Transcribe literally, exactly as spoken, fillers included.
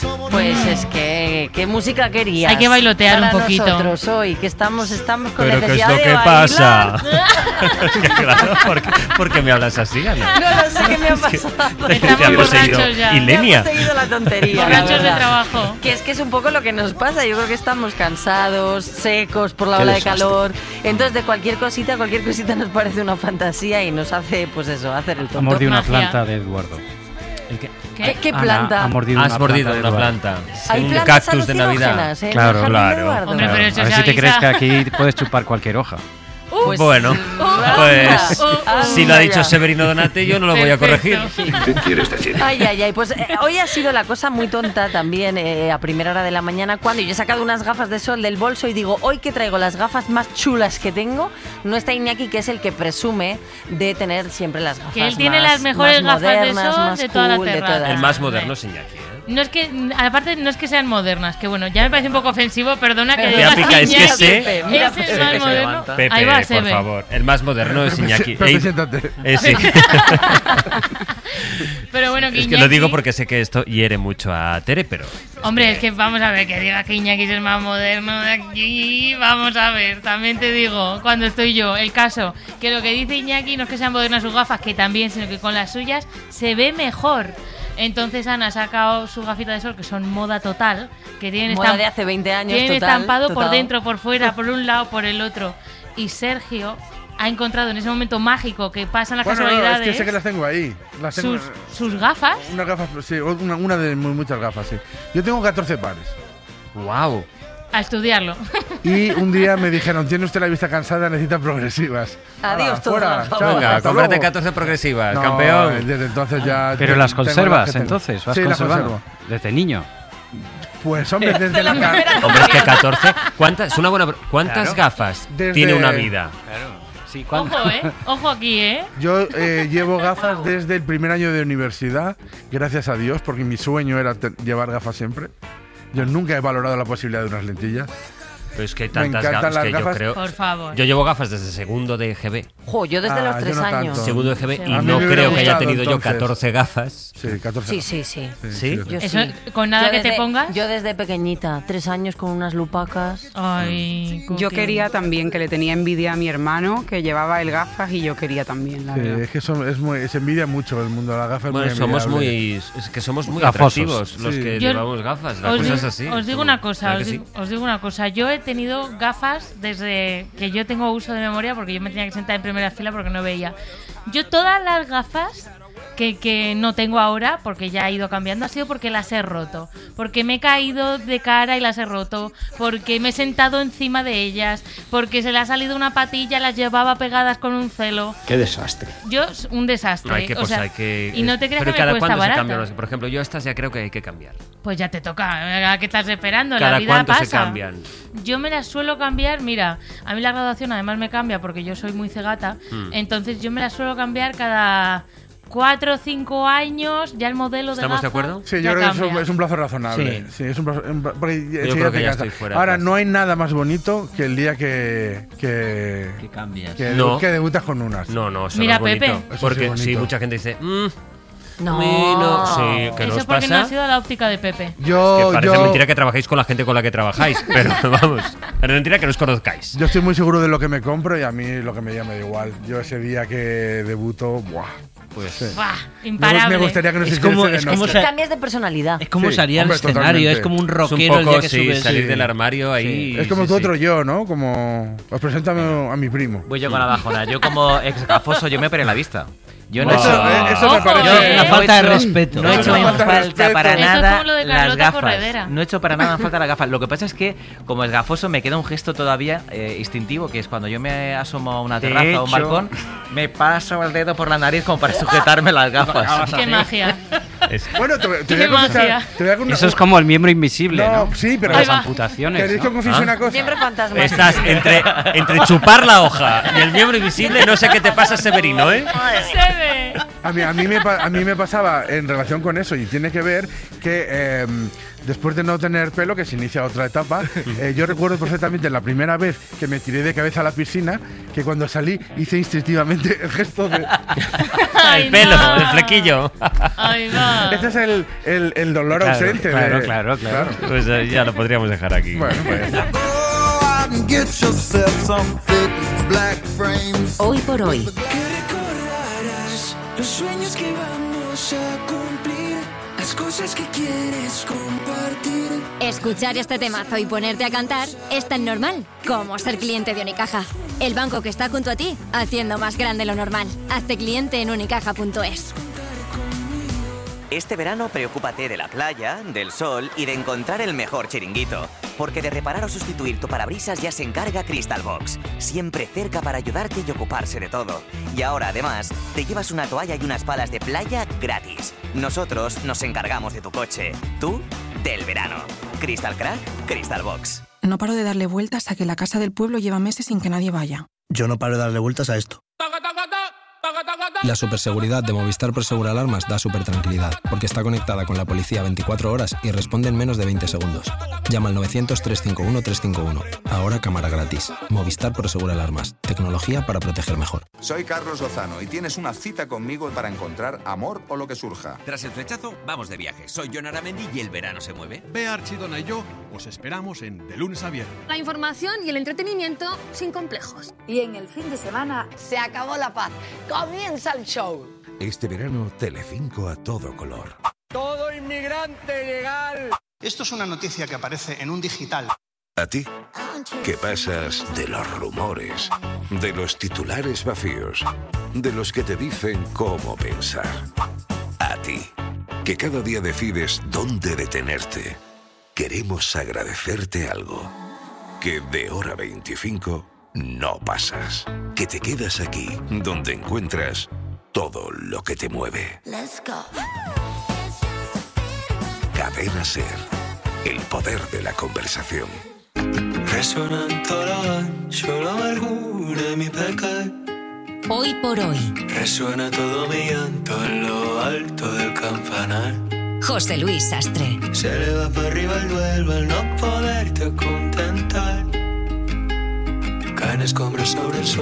Pues es que, ¿qué música querías? Hay que bailotear para un poquito. Nosotros hoy, que estamos, estamos con ¿Pero qué es necesidad lo de que bailar. pasa? Es que claro, ¿por qué, por qué me hablas así, Ana? No lo sé qué me ha pasado. Te Estamos hemos borrachos seguido. ya. ¿Y Lenia? Hemos seguido la tontería. Borrachos la de verdad. trabajo. Que es que es un poco lo que nos pasa. Yo creo que estamos cansados, secos por la Qué ola de desastre. calor. Entonces, de cualquier cosita, cualquier cosita nos parece una fantasía y nos hace, pues eso, hacer el Ha tonto. mordido una Magia. planta de Eduardo. ¿El qué? ¿Qué, qué Ana planta? Ha mordido Has una mordido planta de una Eduardo. planta. Hay Un plantas cactus de Navidad. alucinógenas, ¿eh? Claro, En el jardín de claro. Eduardo. Hombre, pero A eso ver se si te crees que avisa. aquí puedes chupar cualquier hoja. Pues, Bueno, pues anda, si lo ha dicho ya. Severino Donati, yo no lo voy a corregir. Perfecto. ¿Qué quieres decir? Ay, ay, ay. Pues eh, hoy ha sido la cosa muy tonta también eh, a primera hora de la mañana cuando yo he sacado unas gafas de sol del bolso y digo, hoy que traigo las gafas más chulas que tengo, no está Iñaki, que es el que presume de tener siempre las gafas Que él tiene más- las mejores más gafas de modernas, sol más de toda la cool, de terraza. todas. El más moderno es Iñaki, ¿eh? No es que, aparte, no es que sean modernas, que bueno, ya me parece un poco ofensivo, perdona que Pero digas Te aplica, es que Iñaki, sé- Mira, es el Pepe, más que se moderno. levanta. Pepe, Ahí va, por Sebe. favor. El más moderno es Iñaki. Pepe, Ey, siéntate. eh, sí. Pero bueno, que Es que Iñaki- lo digo porque sé que esto hiere mucho a Tere, pero... Hombre, es que vamos a ver, que diga que Iñaki es el más moderno de aquí. Vamos a ver, también te digo, cuando estoy yo, el caso, que lo que dice Iñaki no es que sean modernas sus gafas, que también, sino que con las suyas se ve mejor. Entonces Ana ha sacado su gafita de sol, que son moda total, que tienen, Moda estamp- de hace veinte años, tienen total, estampado por total. dentro, por fuera, por un lado, por el otro. Y Sergio ha encontrado en ese momento mágico que pasan las Bueno, no, casualidades es que sé que las tengo ahí. Las tengo, sus, sus gafas. Unas gafas, sí, una, una de mu- muchas gafas, sí. Yo tengo catorce pares. ¡Wow! A estudiarlo. Y un día me dijeron, tiene usted la vista cansada, necesita progresivas. Adiós, Hala, todo fuera, relajado. chao, Venga, hasta cómprate luego. catorce progresivas, No, campeón. Desde entonces ya... Pero tengo- las tengo conservas, que tengo. entonces, vas Sí, las conservando. conservo. Desde niño. Pues hombre, desde la... ca- Hombre, es que catorce... ¿Cuántas, es una buena, pro- ¿cuántas Claro. gafas Desde- tiene una vida? Claro. Sí, ¿cuándo? Ojo, ¿eh? Ojo aquí, ¿eh? Yo eh, llevo gafas desde el primer año de universidad, gracias a Dios, porque mi sueño era te- llevar gafas siempre. Yo nunca he valorado la posibilidad de unas lentillas. Pero es que hay Me tantas encantan gafas las que yo gafas. creo... Por favor. Yo llevo gafas desde segundo de G B. Jo, yo desde Ah, los yo tres no años. tanto. Segundo de G B Sí. y A mí no me creo hubiera que haya gustado, tenido yo entonces. catorce gafas. Sí, catorce. Sí, sí, sí. ¿Sí? yo- Yo Eso, sí. con nada Yo que desde- te pongas. Yo desde pequeñita, tres años con unas lupacas. Ay, Yo Cookie. quería también, que le tenía envidia a mi hermano, que llevaba el gafas, y yo quería también, la Sí, verdad. es que son- es muy, se envidia mucho el mundo de las gafas. Bueno, muy somos envidiable. muy... Es que somos muy Gafosos. atractivos los Sí. que Yo- llevamos gafas. La Os, cosa digo, es así. os digo Somos- una cosa, ¿verdad os que digo, sí? os digo una cosa. Yo he tenido gafas desde que yo tengo uso de memoria, porque yo me tenía que sentar en primera fila porque no veía. Yo todas las gafas que, que no tengo ahora, porque ya he ido cambiando, ha sido porque las he roto. Porque me he caído de cara y las he roto. Porque me he sentado encima de ellas. Porque se le ha salido una patilla, las llevaba pegadas con un celo. Qué desastre. Yo, un desastre. No, hay que, o pues, sea, hay que... y no te creas Pero que me cada cuesta cuánto se barato. cambian. los- Por ejemplo, yo estas ya creo que hay que cambiar. Pues ya te toca. ¿A qué estás esperando? ¿Cada La vida cuánto pasa. se cambian? Yo me las suelo cambiar, mira, a mí la graduación además me cambia porque yo soy muy cegata, Hmm. entonces yo me las suelo cambiar cada cuatro o cinco años, ya el modelo de ¿Estamos de gafa acuerdo? Sí, ya yo creo que es cambia. un, es un plazo razonable. Sí. Sí, es un plazo, un pla- porque enseguida creo que te ya cansa. estoy fuera Ahora, casi. no hay nada más bonito que el día que, que, Que cambias. que, No. que debutas con unas. No, no, eso Mira, no es bonito. Pepe. Eso Porque sí es sí, bonito. mucha gente dice... "Mm, No. a mí no". Sí, que Eso nos es porque pasa. no ha sido la óptica de Pepe. Yo, Que parece yo, mentira que trabajéis con la gente con la que trabajáis, pero vamos, es mentira que nos conozcáis. yo estoy muy seguro de lo que me compro y a mí lo que me llama da igual. Yo ese día que debuto, ¡buah! Pues Sí. Buah, Me, imparable. me gustaría que nos Es hiciese como- de es noche. como Es que sa- cambias de personalidad. Es como Sí, salir al hombre, escenario, totalmente. es como un es un rockero el poco, día que sí, subes. salir sí. del armario ahí. Es como sí, tú sí. otro yo, ¿no? Como... Os presento a mi, a mi primo. Voy yo con la bajona. Yo como ex gafoso yo me operé la vista. Yo no Wow. he hecho, Eso, eso me Ojo, parece... eh. Una No falta de hecho- respeto. No he hecho Una en falta de falta respeto. para Eso es nada como lo de las Carlota gafas. Corredera. No he hecho para nada en falta las gafas. Lo que pasa es que, como es gafoso, me queda un gesto todavía eh, instintivo, que es cuando yo me asomo a una De terraza o un hecho- balcón, me paso el dedo por la nariz como para sujetarme las gafas. Qué magia. Es- Bueno, te, te Qué voy a confesar... magia. Te voy a con- Eso es como el miembro invisible, No, ¿no? sí, pero... Ahí Las va. amputaciones, ¿Queréis que ¿no? os confiese ¿Ah? una cosa? Miembro fantasma. Estás entre, entre chupar la hoja y el miembro invisible, no sé qué te pasa, Severino, ¿eh? Se ve. A mí, a, mí me, pa- a mí me pasaba en relación con eso, y tiene que ver que eh, después de no tener pelo, que se inicia otra etapa, eh, yo recuerdo perfectamente la primera vez que me tiré de cabeza a la piscina, que cuando salí hice instintivamente el gesto de... El pelo, el flequillo. Ahí va. Ese es el, el, el dolor Claro, ausente. claro, de- claro, claro. Pues eh, ya lo podríamos dejar aquí. Bueno, pues... Hoy por hoy. Los sueños que vamos a cumplir, las cosas que quieres compartir. Escuchar este temazo y ponerte a cantar es tan normal como ser cliente de Unicaja. El banco que está junto a ti, haciendo más grande lo normal. Hazte cliente en unicaja punto es. Este verano preocúpate de la playa, del sol y de encontrar el mejor chiringuito. Porque de reparar o sustituir tu parabrisas ya se encarga Crystal Box. Siempre cerca para ayudarte y ocuparse de todo. Y ahora, además, te llevas una toalla y unas palas de playa gratis. Nosotros nos encargamos de tu coche. Tú, del verano. Crystal Crack, Crystal Box. No paro de darle vueltas a que la casa del pueblo lleva meses sin que nadie vaya. Yo no paro de darle vueltas a esto. La superseguridad de Movistar Prosegur Alarmas da supertranquilidad, porque está conectada con la policía veinticuatro horas y responde en menos de veinte segundos. Llama al novecientos, trescientos cincuenta y uno, trescientos cincuenta y uno. Ahora cámara gratis. Movistar Prosegur Alarmas. Tecnología para proteger mejor. Soy Carlos Lozano y tienes una cita conmigo para encontrar amor o lo que surja. Tras el flechazo, vamos de viaje. Soy Jon Aramendi y el verano se mueve. Bea Archidona y yo os esperamos en De Lunes a Viernes. La información y el entretenimiento sin complejos. Y en el fin de semana se acabó la paz. Comienza el show. Este verano, Telecinco a todo color. Todo inmigrante legal. Esto es una noticia que aparece en un digital. ¿A ti? ¿Qué pasas de los rumores, de los titulares vacíos, de los que te dicen cómo pensar? A ti, que cada día decides dónde detenerte. Queremos agradecerte algo. Que de hora veinticinco no pasas. Que te quedas aquí, donde encuentras todo lo que te mueve. Let's go. Cadena SER. El poder de la conversación. Resuena en todo lo ancho la amargura de mi pecado. Hoy por hoy. Resuena todo mi llanto en lo alto del campanar. José Luis Sastre. Se le va para arriba el duelo al no poderte contentar. Caen escombros sobre el suelo.